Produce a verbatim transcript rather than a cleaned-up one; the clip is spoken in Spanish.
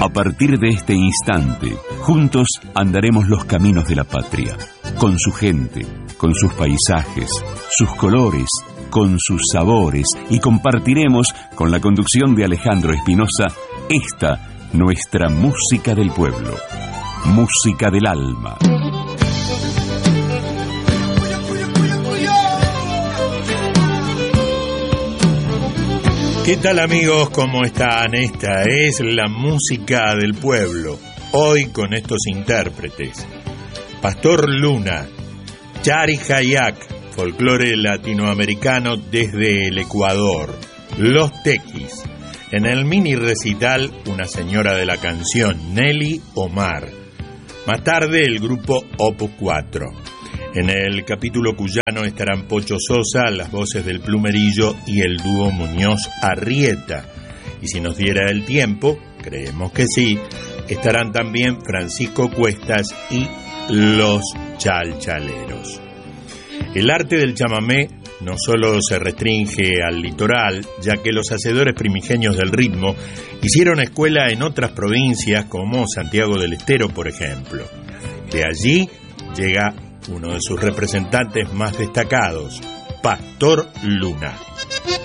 A partir de este instante, juntos andaremos los caminos de la patria, con su gente, con sus paisajes, sus colores, con sus sabores, y compartiremos, con la conducción de Alejandro Espinosa, esta, nuestra música del pueblo, música del alma. ¿Qué tal, amigos? ¿Cómo están? Esta es la música del pueblo. Hoy con estos intérpretes: Pastor Luna, Chari Hayak, folclore latinoamericano desde el Ecuador, Los Tequis. En el mini recital, una señora de la canción, Nelly Omar. Más tarde, el grupo Opus cuatro. En el capítulo cuyano estarán Pocho Sosa, las voces del Plumerillo y el dúo Muñoz Arrieta. Y si nos diera el tiempo, creemos que sí, estarán también Francisco Cuestas y los Chalchaleros. El arte del chamamé no solo se restringe al litoral, ya que los hacedores primigenios del ritmo hicieron escuela en otras provincias como Santiago del Estero, por ejemplo. De allí llega uno de sus representantes más destacados, Pastor Luna.